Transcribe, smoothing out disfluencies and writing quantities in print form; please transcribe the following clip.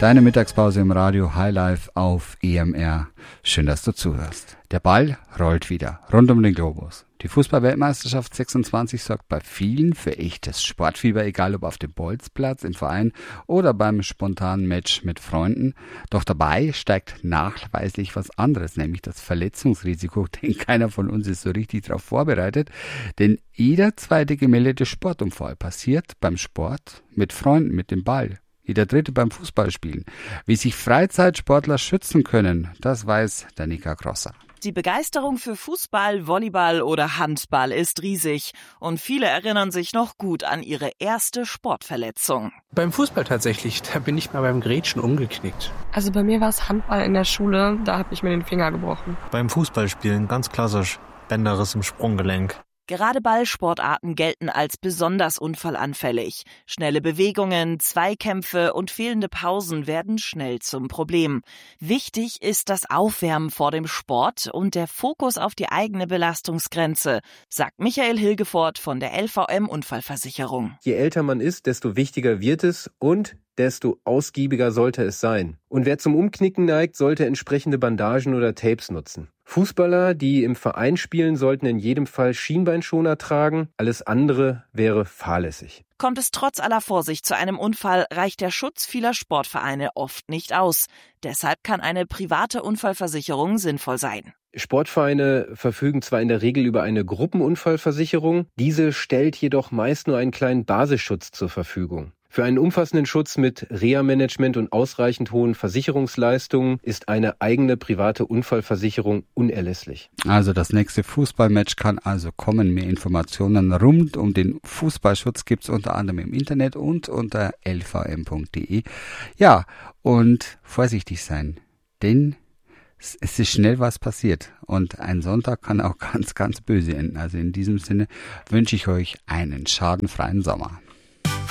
Deine Mittagspause im Radio Highlife auf EMR. Schön, dass du zuhörst. Der Ball rollt wieder rund um den Globus. Die Fußball-Weltmeisterschaft 26 sorgt bei vielen für echtes Sportfieber, egal ob auf dem Bolzplatz, im Verein oder beim spontanen Match mit Freunden. Doch dabei steigt nachweislich was anderes, nämlich das Verletzungsrisiko, denn keiner von uns ist so richtig darauf vorbereitet. Denn jeder zweite gemeldete Sportunfall passiert beim Sport mit Freunden, mit dem Ball. Jeder dritte beim Fußballspielen. Wie sich Freizeitsportler schützen können, das weiß Danica Grosser. Die Begeisterung für Fußball, Volleyball oder Handball ist riesig und viele erinnern sich noch gut an ihre erste Sportverletzung. Beim Fußball tatsächlich, da bin ich mal beim Grätschen umgeknickt. Also bei mir war es Handball in der Schule, da habe ich mir den Finger gebrochen. Beim Fußballspielen ganz klassisch, Bänderriss im Sprunggelenk. Gerade Ballsportarten gelten als besonders unfallanfällig. Schnelle Bewegungen, Zweikämpfe und fehlende Pausen werden schnell zum Problem. Wichtig ist das Aufwärmen vor dem Sport und der Fokus auf die eigene Belastungsgrenze, sagt Michael Hilgefort von der LVM Unfallversicherung. Je älter man ist, desto wichtiger wird es und desto ausgiebiger sollte es sein. Und wer zum Umknicken neigt, sollte entsprechende Bandagen oder Tapes nutzen. Fußballer, die im Verein spielen, sollten in jedem Fall Schienbeinschoner tragen. Alles andere wäre fahrlässig. Kommt es trotz aller Vorsicht zu einem Unfall, reicht der Schutz vieler Sportvereine oft nicht aus. Deshalb kann eine private Unfallversicherung sinnvoll sein. Sportvereine verfügen zwar in der Regel über eine Gruppenunfallversicherung, diese stellt jedoch meist nur einen kleinen Basisschutz zur Verfügung. Für einen umfassenden Schutz mit Reha-Management und ausreichend hohen Versicherungsleistungen ist eine eigene private Unfallversicherung unerlässlich. Also das nächste Fußballmatch kann also kommen. Mehr Informationen rund um den Fußballschutz gibt's unter anderem im Internet und unter lvm.de. Ja, und vorsichtig sein, denn es ist schnell was passiert und ein Sonntag kann auch ganz, ganz böse enden. Also in diesem Sinne wünsche ich euch einen schadenfreien Sommer.